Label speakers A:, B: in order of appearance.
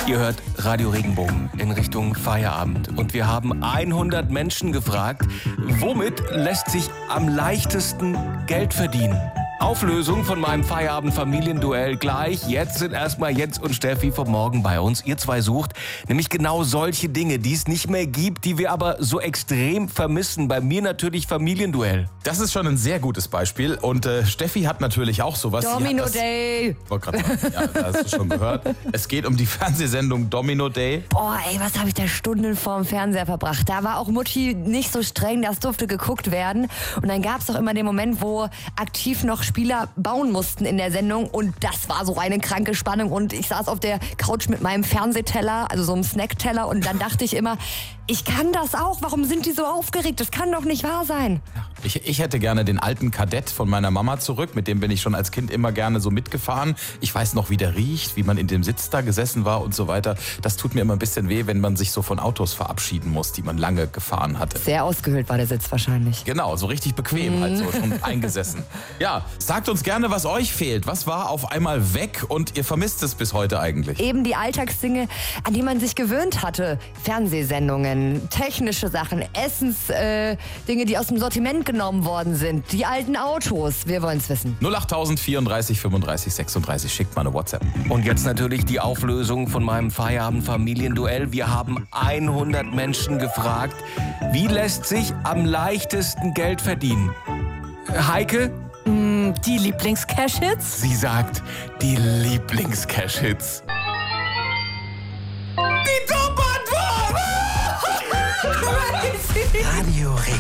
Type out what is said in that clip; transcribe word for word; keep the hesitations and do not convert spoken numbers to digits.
A: Ihr hört Radio Regenbogen in Richtung Feierabend. Und wir haben hundert Menschen gefragt, womit lässt sich am leichtesten Geld verdienen? Auflösung von meinem Feierabend-Familienduell gleich. Jetzt sind erstmal Jens und Steffi vom Morgen bei uns. Ihr zwei sucht nämlich genau solche Dinge, die es nicht mehr gibt, die wir aber so extrem vermissen. Bei mir natürlich Familienduell.
B: Das ist schon ein sehr gutes Beispiel. Und äh, Steffi hat natürlich auch sowas.
C: Domino Day.
B: Ich wollte gerade sagen, ja, da hast du schon gehört. Es geht um die Fernsehsendung Domino Day.
C: Boah, ey, was habe ich da Stunden vorm Fernseher verbracht. Da war auch Mutti nicht so streng, das durfte geguckt werden. Und dann gab es doch immer den Moment, wo aktiv noch Spieler bauen mussten in der Sendung. Und das war so eine kranke Spannung. Und ich saß auf der Couch mit meinem Fernsehteller, also so einem Snackteller. Und dann dachte ich immer, ich kann das auch. Warum sind die so aufgeregt? Das kann doch nicht wahr sein.
B: Ich, ich hätte gerne den alten Kadett von meiner Mama zurück. Mit dem bin ich schon als Kind immer gerne so mitgefahren. Ich weiß noch, wie der riecht, wie man in dem Sitz da gesessen war und so weiter. Das tut mir immer ein bisschen weh, wenn man sich so von Autos verabschieden muss, die man lange gefahren hatte.
C: Sehr ausgehöhlt war der Sitz wahrscheinlich.
B: Genau, so richtig bequem, halt so schon eingesessen. Ja, sagt uns gerne, was euch fehlt. Was war auf einmal weg und ihr vermisst es bis heute eigentlich?
C: Eben die Alltagsdinge, an die man sich gewöhnt hatte. Fernsehsendungen, technische Sachen, Essensdinge, äh, Dinge, die aus dem Sortiment genommen worden sind. Die alten Autos, wir wollen es wissen.
B: null acht tausend vierunddreißig fünfunddreißig sechsunddreißig, schickt mal eine WhatsApp.
A: Und jetzt natürlich die Auflösung von meinem Feierabend-Familienduell. Wir haben hundert Menschen gefragt, wie lässt sich am leichtesten Geld verdienen? Heike?
C: Die Lieblings-Cash-Hits?
A: Sie sagt, die Lieblings-Cash-Hits. Die Top-Antwort!
D: Radio